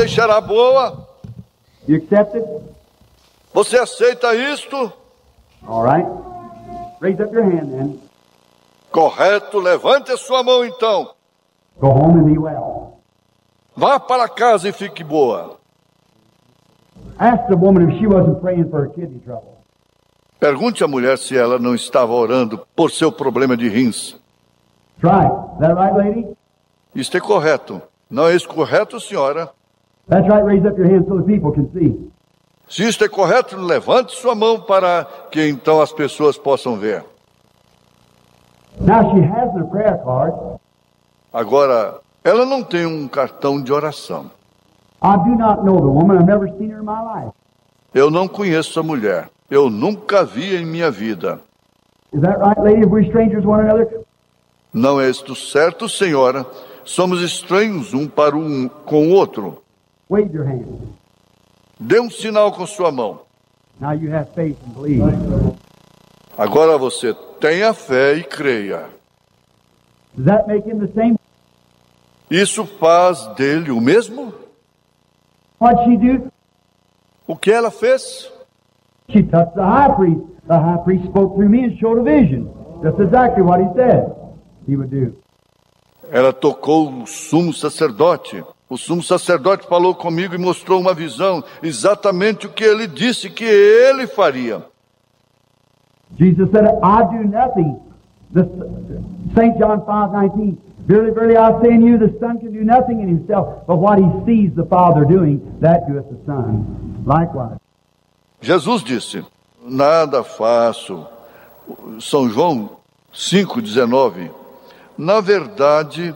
deixará boa. You accept it? Você aceita isto? All right. Raise up your hand then. Correto, levante a sua mão então. Go home and be well. Vá para casa e fique boa. Ask the woman if she wasn't praying for her kidney trouble. Pergunte à mulher se ela não estava orando por seu problema de rins. Try it. Is that right, lady? Isto é correto. Não é isso correto, senhora? That's right. Raise up your hand so the people can see. Se isto é correto, levante sua mão para que então as pessoas possam ver. Now she has her prayer card. Agora, ela não tem um cartão de oração. I do not know the woman. I've never seen her in my life. Eu não conheço a mulher. Eu nunca a vi em minha vida. Is that right, lady? If we're strangers to one another? Não é isto certo, senhora? Somos estranhos um para com o outro. Wave your hand. Dê um sinal com sua mão. Now you have faith and believe. Agora você tenha fé e creia. Does that make him the same? Isso faz dele o mesmo? What'd she do? O que ela fez? She touched the high priest. The high priest spoke through me and showed a vision. That's exactly what he said he would do. Ela tocou o sumo sacerdote. O sumo sacerdote falou comigo e mostrou uma visão, exatamente o que ele disse que ele faria. Jesus said, I do nothing. St. John 5:19. Verily, verily, I say unto you, the Son can do nothing in himself, but what he sees the Father doing, that doeth the Son. Likewise. Jesus disse, nada faço. São João 5,19. Na verdade,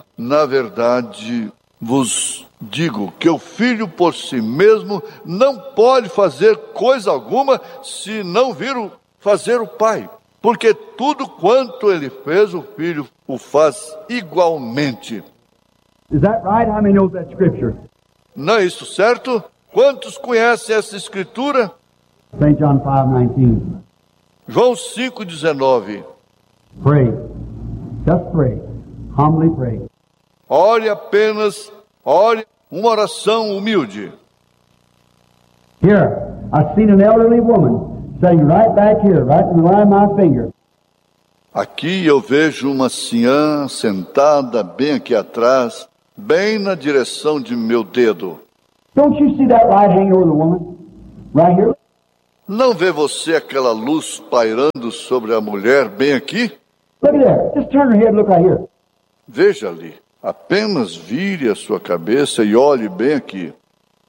vos digo que o Filho por si mesmo não pode fazer coisa alguma se não vir fazer o Pai. Porque tudo quanto ele fez, o Filho o faz igualmente. Is that right? How many knows that scripture? Não é isso certo? Quantos conhecem essa escritura? St. John 5:19. João 5,19. Pray. Just pray. Humbly pray. Ore apenas, ore uma oração humilde. Here, I've seen an elderly woman sitting right back here, right in the line of my finger. Aqui eu vejo uma senhora sentada bem aqui atrás, bem na direção de meu dedo. Don't you see that light hanging over the woman? Right here? Não vê você aquela luz pairando sobre a mulher bem aqui? Look at there. Just turn her head, look right here. Veja ali. Apenas vire a sua cabeça e olhe bem aqui.